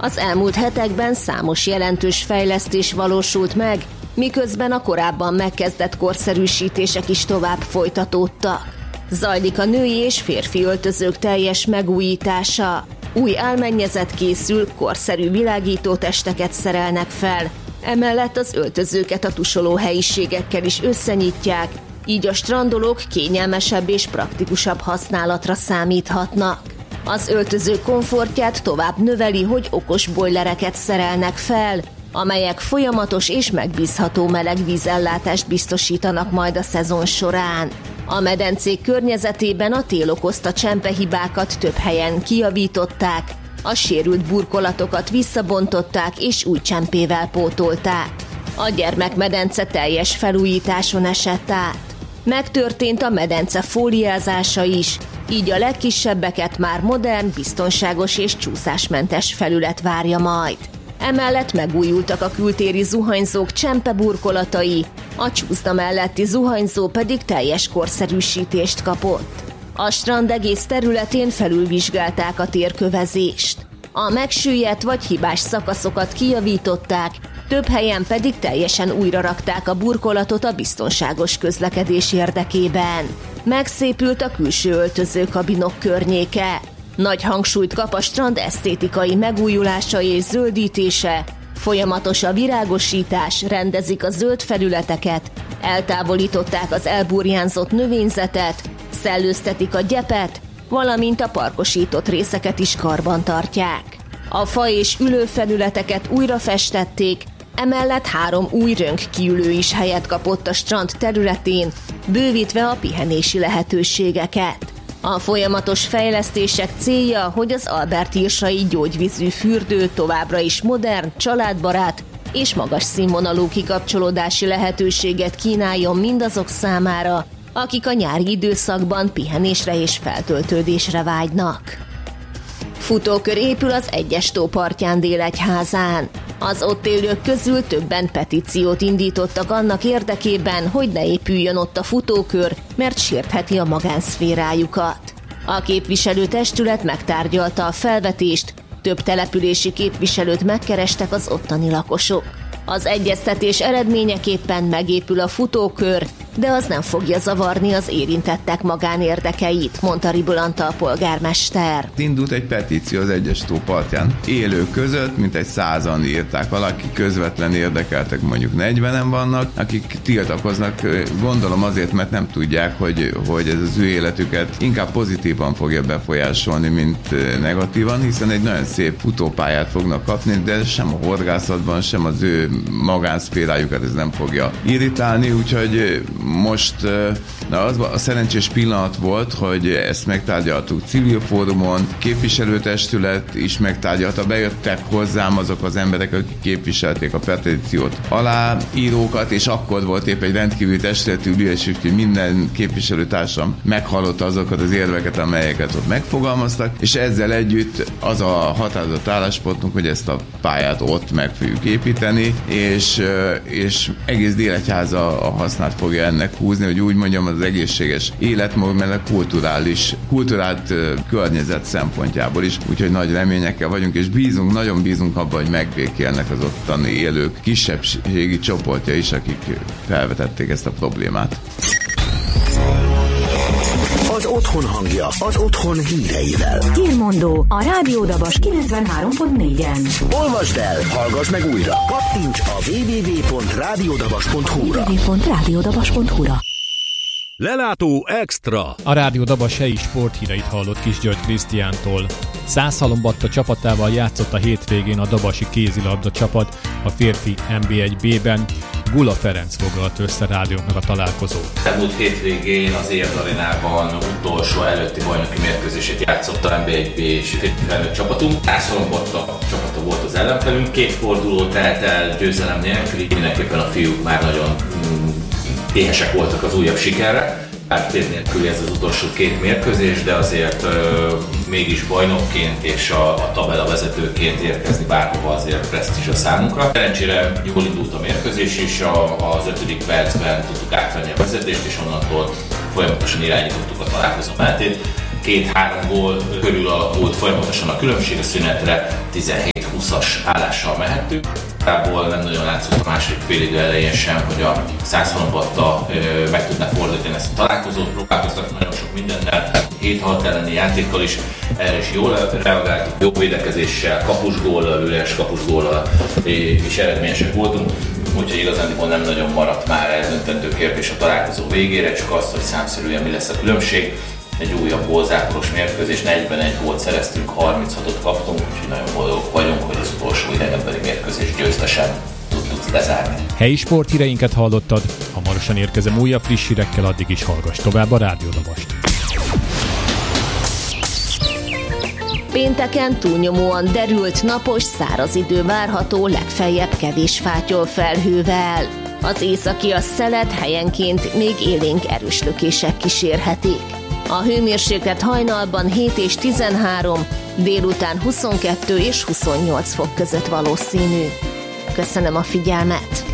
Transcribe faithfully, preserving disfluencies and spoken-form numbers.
Az elmúlt hetekben számos jelentős fejlesztés valósult meg, miközben a korábban megkezdett korszerűsítések is tovább folytatódtak. Zajlik a női és férfi öltözők teljes megújítása. Új álmennyezet készül, korszerű világítótesteket szerelnek fel. Emellett az öltözőket a tusoló helyiségekkel is összenyitják, így a strandolók kényelmesebb és praktikusabb használatra számíthatnak. Az öltöző komfortját tovább növeli, hogy okos bojlereket szerelnek fel, amelyek folyamatos és megbízható melegvízellátást biztosítanak majd a szezon során. A medencék környezetében a tél okozta csempehibákat több helyen kijavították, a sérült burkolatokat visszabontották és új csempével pótolták. A gyermekmedence teljes felújításon esett át. Megtörtént a medence fóliázása is, így a legkisebbeket már modern, biztonságos és csúszásmentes felület várja majd. Emellett megújultak a kültéri zuhanyzók csempeburkolatai, a csúszda melletti zuhanyzó pedig teljes korszerűsítést kapott. A strand egész területén felülvizsgálták a térkövezést. A megsüllyedt vagy hibás szakaszokat kijavították, több helyen pedig teljesen újra rakták a burkolatot a biztonságos közlekedés érdekében. Megszépült a külső öltözőkabinok környéke. Nagy hangsúlyt kap a strand esztétikai megújulása és zöldítése, folyamatos a virágosítás, rendezik a zöld felületeket, eltávolították az elburjánzott növényzetet, szellőztetik a gyepet, valamint a parkosított részeket is karban tartják. A fa és ülőfelületeket újra festették, emellett három új röntgenkiülő is helyet kapott a strand területén, bővítve a pihenési lehetőségeket. A folyamatos fejlesztések célja, hogy az Albert-írsai gyógyvízű fürdő továbbra is modern, családbarát és magas színvonalú kikapcsolódási lehetőséget kínáljon mindazok számára, akik a nyári időszakban pihenésre és feltöltődésre vágynak. Futókör épül az Egyes tó partján Délegyházán. Az ott élők közül többen petíciót indítottak annak érdekében, hogy ne épüljön ott a futókör, mert sértheti a magánszférájukat. A képviselőtestület megtárgyalta a felvetést, több települési képviselőt megkerestek az ottani lakosok. Az egyeztetés eredményeképpen megépül a futókör, de az nem fogja zavarni az érintettek magánérdekeit, mondta Ribul Antal polgármester. Indult egy petíció az Egyes tó partján élők között, mintegy százan írták alá, akik közvetlen érdekeltek, mondjuk negyvenen vannak, akik tiltakoznak, gondolom azért, mert nem tudják, hogy, hogy ez az ő életüket inkább pozitívan fogja befolyásolni, mint negatívan, hiszen egy nagyon szép futópályát fognak kapni, de sem a horgászatban, sem az ő magánszférájukat ez nem fogja irritálni, úgyhogy most na az a szerencsés pillanat volt, hogy ezt megtárgyaltuk civil fórumon, képviselőtestület is megtárgyalta, bejöttek hozzám azok az emberek, akik képviselték a petíciót aláírókat, és akkor volt épp egy rendkívüli testületi ülés, úgyhogy minden képviselőtársam meghallotta azokat az érveket, amelyeket ott megfogalmaztak, és ezzel együtt az a határozott álláspontunk, hogy ezt a pályát ott meg fogjuk építeni, és, és egész Délegyháza a hasznát fogja ennek húzni, hogy úgy mondjam, az egészséges életmód, mellett kulturális, kulturált uh, környezet szempontjából is, úgyhogy nagy reményekkel vagyunk, és bízunk, nagyon bízunk abban, hogy megbékélnek az ottani élők kisebbségi csoportja is, akik felvetették ezt a problémát. Az otthon hangja, az otthon híreivel. Hírmondó a Rádió Dabas kilencvenhárom pont négyen. Olvasd el, hallgass meg újra. Kattints a double-u double-u double-u pont rádiódabas pont hu-ra. double-u double-u double-u pont rádiódabas pont hu-ra. Lelátó Extra. A Rádió Dabas helyi sporthíreit hallott Kis György Krisztiántól. Szászhalombatta csapatával játszott a hétvégén a dabasi kézilabda csapat a férfi en bé egy bé-ben. Gula Ferenc foglalt össze rádióknak a találkozót. Múlt hétvégén az Érd Arénában utolsó előtti bajnoki mérkőzését játszott a en bé egy bé felnőtt csapatunk. Szászhalombatta csapata volt az ellenfelünk, két forduló telt el győzelem nélkül, mindenképpen a fiúk már nagyon mm, éhesek voltak az újabb sikerre. Hát tét nélkül ez az utolsó két mérkőzés, de azért ö, mégis bajnokként és a, a tabella vezetőként érkezni bárhova azért presztízs a számunkra. Szerencsére jól indult a mérkőzés, és a, az ötödik percben tudtuk átvenni a vezetést, és onnantól folyamatosan irányítottuk a találkozó menetét. Két-három gól körül alakult folyamatosan a különbség a szünetre, tizenhét húszas állással mehettünk. Tából nem nagyon látszott a második félig elején sem, hogy a Szászhalombatta meg tudná fordítani ezt a találkozót. Próbálkoztak nagyon sok mindennel, hét hat elleni játékkal is, erre is jól reagáltuk, jó védekezéssel, kapusgóllal, üres kapusgóllal és eredményesek voltunk. Úgyhogy igazándiból nem nagyon maradt már eldöntendő kérdés a találkozó végére, csak az, hogy számszerűen mi lesz a különbség. Egy újabb gólzáporos mérkőzés, negyvenegy gólt szereztünk, harminchatot kaptunk, úgyhogy nagyon boldogok vagyunk, hogy az utolsó idegenbeli mérkőzés győztesen tudtuk lezárni. Helyi sporthíreinket hallottad, hamarosan érkezem újabb friss hírekkel, addig is hallgass tovább a Rádió Dabast. Pénteken túlnyomóan derült, napos, száraz idő várható, legfeljebb kevés fátyol felhővel. Az északi a szelet, helyenként még élénk erős lökések kísérhetik. A hőmérséklet hajnalban hét és tizenhárom, délután huszonkettő és huszonnyolc fok között valószínű. Köszönöm a figyelmet!